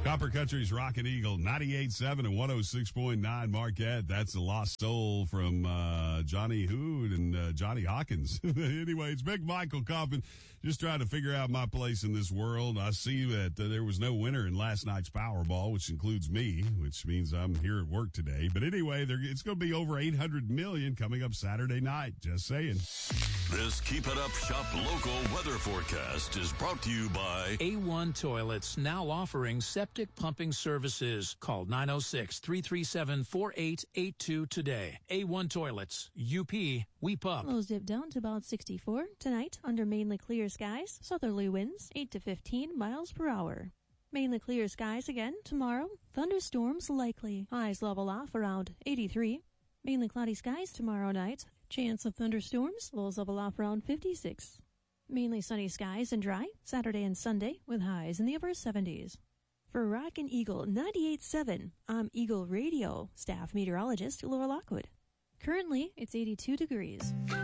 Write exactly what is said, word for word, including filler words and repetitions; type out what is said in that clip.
Copper Country's Rockin' Eagle, ninety-eight point seven and one oh six point nine Marquette. That's the Lost Soul from uh Johnny Hood and uh, Johnny Hawkins. Anyway, it's Big Michael Coffin, just trying to figure out my place in this world. I see that uh, there was no winner in last night's Powerball, which includes me, which means I'm here at work today. But anyway, there, it's going to be over eight hundred million coming up Saturday night. Just saying. This Keep It Up Shop local weather forecast is brought to you by A one Toilets, now offering septic pumping services. Call nine oh six, three three seven, four eight eight two today. A one Toilets, U P, we pump. Lows dip down to about sixty-four tonight under mainly clear skies. Southerly winds eight to fifteen miles per hour. Mainly clear skies again tomorrow. Thunderstorms likely. Highs level off around eighty-three. Mainly cloudy skies tomorrow night. Chance of thunderstorms. Lows level off around fifty-six. Mainly sunny skies and dry Saturday and Sunday with highs in the upper seventies. For Rockin' Eagle ninety-eight point seven, I'm Eagle Radio staff meteorologist Laura Lockwood. Currently, it's eighty-two degrees.